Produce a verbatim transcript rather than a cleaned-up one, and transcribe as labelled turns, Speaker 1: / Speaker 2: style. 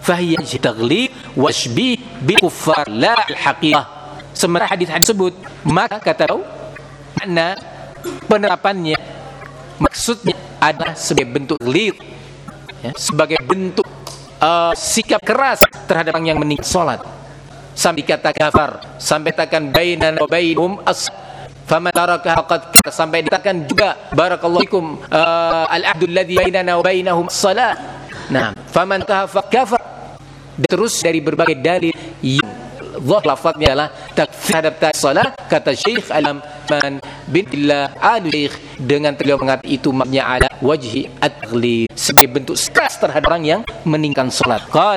Speaker 1: fahiya taghlib wa tashbih bil kuffar la al haqiqah. Sementara hadis-hadis tersebut, maka kata makna penerapannya maksudnya adalah sebagai bentuk taghlib, ya, sebagai bentuk uh, sikap keras terhadap orang yang meninggal salat. Sampai dikatakan kafar, sampai dikatakan bainana wa bainhum as faman taraka faqad kafar, sampai dikatakan juga barakallahu fikum uh, al-ahdu alladhi bainana wa bainahum as-salah. Nah, faman kafar kafar. Terus dari berbagai dalil yang zahir lafaznya adalah takfir terhadap salat, kata Syekh Al-Man bin Billah Al-Syekh dengan beliau mengatakan itu maknanya ala wajhi at-taghlib, sebagai bentuk keras terhadap orang yang meninggalkan salat. Qala